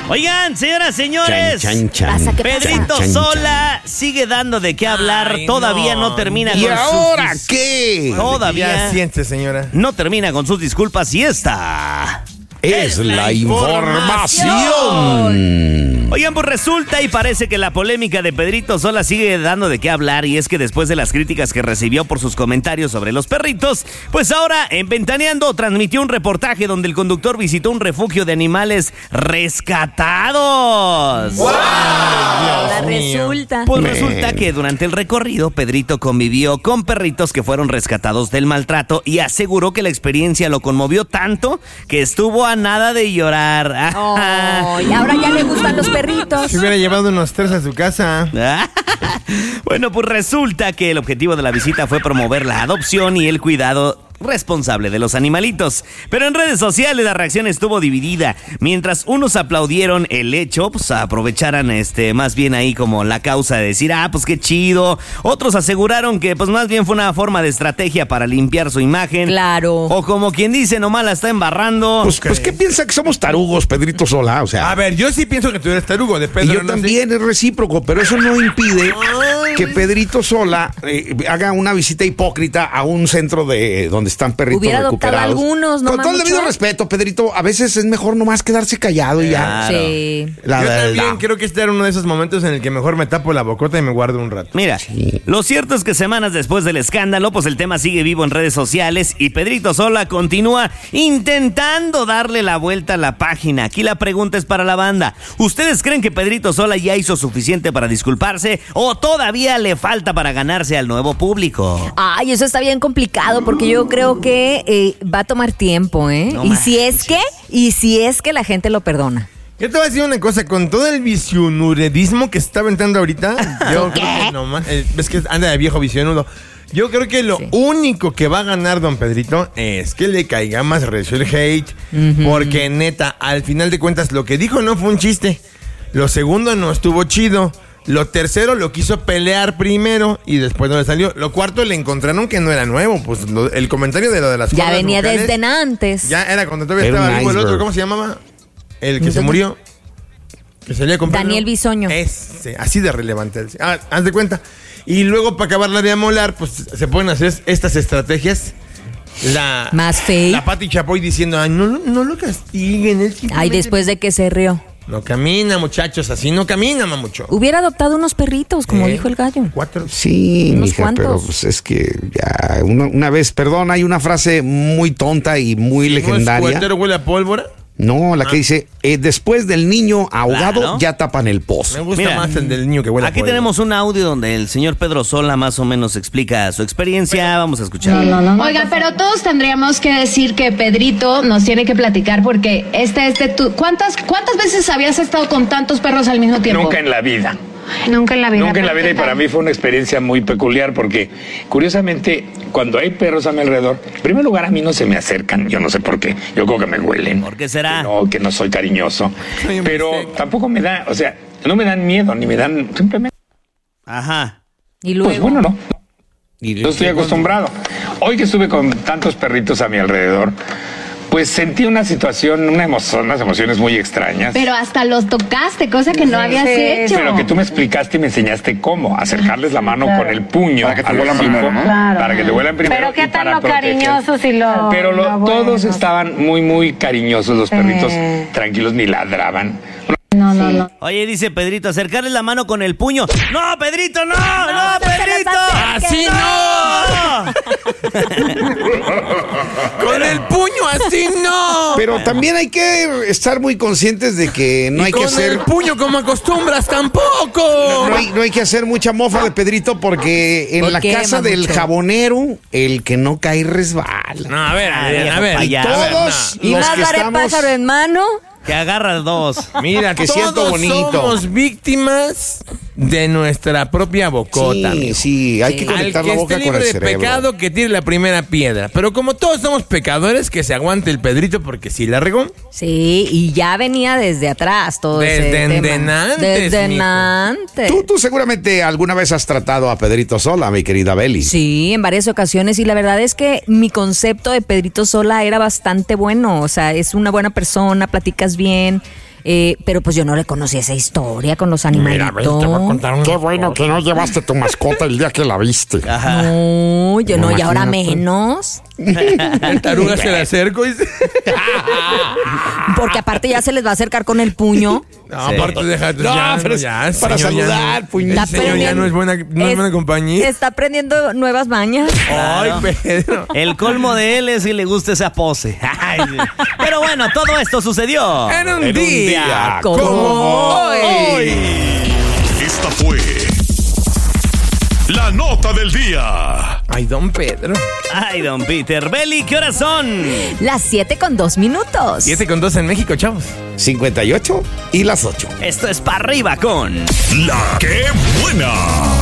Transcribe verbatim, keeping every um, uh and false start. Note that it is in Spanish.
Oigan, señoras, señores, Chan, chan, chan. Pedrito Chan, chan, Sola sigue dando de qué hablar. Ay, Todavía no, no. termina ¿Y con ahora sus... qué? Todavía Ya siente, señora. no termina con sus disculpas y esta Es la información. Oigan, pues resulta y parece que la polémica de Pedrito Sola sigue dando de qué hablar, y es que después de las críticas que recibió por sus comentarios sobre los perritos, pues ahora en Ventaneando transmitió un reportaje donde el conductor visitó un refugio de animales rescatados. ¡Wow! Ahora resulta. Pues Man. resulta que durante el recorrido Pedrito convivió con perritos que fueron rescatados del maltrato y aseguró que la experiencia lo conmovió tanto que estuvo a nada de llorar. Oh, y ahora ya le gustan los perritos. Si hubiera llevado unos tres a su casa. Bueno, pues resulta que el objetivo de la visita fue promover la adopción y el cuidado responsable de los animalitos. Pero en redes sociales la reacción estuvo dividida. Mientras unos aplaudieron el hecho, pues aprovecharan este, más bien ahí como la causa de decir, ah, pues qué chido. Otros aseguraron que pues más bien fue una forma de estrategia para limpiar su imagen. Claro. O como quien dice, nomás la está embarrando. Pues, pues, ¿qué piensa que somos tarugos, Pedrito Sola? O sea, A ver, yo sí pienso que tú eres tarugo de y Pedro. yo no sé. también, es recíproco, pero eso no impide que Pedrito Sola eh, haga una visita hipócrita a un centro de donde están perritos Hubiera adoptado recuperados. algunos, ¿no, Con todo el Mamucho? debido respeto, Pedrito, a veces es mejor nomás quedarse callado y ya. Claro. Sí. La Yo verdad. también creo que este era uno de esos momentos en el que mejor me tapo la bocota y me guardo un rato. Mira, lo cierto es que semanas después del escándalo, pues el tema sigue vivo en redes sociales y Pedrito Sola continúa intentando darle la vuelta a la página. Aquí la pregunta es para la banda. ¿Ustedes creen que Pedrito Sola ya hizo suficiente para disculparse o todavía le falta para ganarse al nuevo público? Ay, eso está bien complicado porque yo creo que eh, va a tomar tiempo, ¿eh? No y si es manches. que, y si es que la gente lo perdona. Yo te voy a decir una cosa, con todo el visionuredismo que se está aventando ahorita, yo ¿Qué? creo que no más. eh, ves que anda de viejo visionudo. Yo creo que lo Sí. único que va a ganar don Pedrito es que le caiga más recio el hate. Porque neta, al final de cuentas, lo que dijo no fue un chiste. Lo segundo no estuvo chido. Lo tercero lo quiso pelear primero y después no le salió. Lo cuarto le encontraron que no era nuevo. Pues lo- el comentario de lo de las Ya cuerdas venía vocales, desde antes. Ya era cuando todavía Era estaba un vivo el otro. iceberg. ¿Cómo se llamaba? El que se murió. Que salía con Daniel Pedro. Bisoño. Ese, así de relevante. Ah, haz de cuenta. Y luego, para acabarla de amolar, pues se pueden hacer estas estrategias. La, Más fake. La Pati Chapoy diciendo, ay, no, lo- no lo castiguen. Él Ay, simplemente después de que se rió. No camina, muchachos, así no camina, mamucho. Hubiera adoptado unos perritos, como Eh, dijo el gallo. Cuatro. Sí, Unos mija, cuantos. pero pues es que ya una, una vez, perdón, hay una frase muy tonta y muy ¿No es legendaria. cuetero huele a pólvora? No, la que dice, eh, después del niño ahogado, Claro. ya tapan el Me pozo. gusta Mira, más el del niño que huele a Aquí pólvora. tenemos un audio donde el señor Pedro Sola más o menos explica su experiencia. Vamos a escuchar. Oiga, pero todos tendríamos que decir que Pedrito nos tiene que platicar porque este es de tu... ¿Cuántas, ¿Cuántas veces habías estado con tantos perros al mismo tiempo? Nunca en la vida. Nunca en la vida. Nunca en la vida y para mí fue una experiencia muy peculiar porque curiosamente cuando hay perros a mi alrededor, en primer lugar a mí no se me acercan, yo no sé por qué, yo creo que me huelen. ¿Por qué será? Que no, que no soy cariñoso, Soy un pero bistec. tampoco me da, o sea, no me dan miedo ni me dan, simplemente, Ajá. Y luego. pues bueno, no, Y- yo estoy acostumbrado. Hoy que estuve con tantos perritos a mi alrededor, pues sentí una situación, una emoción, unas emociones muy extrañas. Pero hasta los tocaste, cosa que no habías hecho. Pero que tú me explicaste y me enseñaste cómo acercarles la mano con el puño Para que te al huelan hocico, primero, ¿no? para que te huelan primero. Pero qué y tan para lo proteger. cariñosos y lo... Pero lo- lo todos bueno. estaban muy, muy cariñosos, los perritos tranquilos, ni ladraban. No, no, no. Oye, dice Pedrito, acercarle la mano con el puño. ¡No, Pedrito, no! ¡No, no se les Pedrito! acerque. ¡Así ¡No! Con el puño así no. Pero también hay que estar muy conscientes de que no Y hay con que hacer... el puño como acostumbras tampoco. No hay, no hay que hacer mucha mofa de Pedrito porque en ¿Por la qué, casa del Mamucho? jabonero, el que no cae resbala. No, a ver, a ver, a ver. Ay, Todos Y los más que vale estamos... pájaro en mano. Que agarra dos. Mira, Que todos siento bonito. somos víctimas de nuestra propia bocota. Sí, amigo. sí, hay Sí. que Al conectar que la esté boca con libre el de cerebro. pecado, que tire la primera piedra. Pero como todos somos pecadores, que se aguante el Pedrito porque sí la regó. Sí, y ya venía desde atrás todo ese Desde tema. endenantes, Desde mijo. enantes. Tú, tú seguramente alguna vez has tratado a Pedrito Sola, mi querida Beli. Sí, en varias ocasiones y la verdad es que mi concepto de Pedrito Sola era bastante bueno, o sea, es una buena persona, platicas bien, Eh, pero pues yo no le conocí esa historia con los Mira, animalitos. ves, te voy a contar una. Qué bueno que no llevaste tu mascota el día que la viste. Ajá. No, yo no, y ahora Imagínate. menos. El taruga se le acerco y se... Porque aparte ya se les va a acercar con el puño. No, Sí. aparte déjate. No, ya, pero es ya, para señor, ya saludar, no- puñeta. El señor ya no es buena, no es buena compañía. Está aprendiendo nuevas mañas. Ay, Pedro. El colmo de él es si le gusta esa pose. Ay, pero bueno, todo esto sucedió En un En un día, día como como hoy. Esta fue la nota del día. Ay, don Pedro. Ay, don Peter. Beli, ¿qué horas son? Las siete con dos minutos. Siete con dos en México, chavos. cincuenta y ocho y las ocho. Esto es para arriba con La que buena.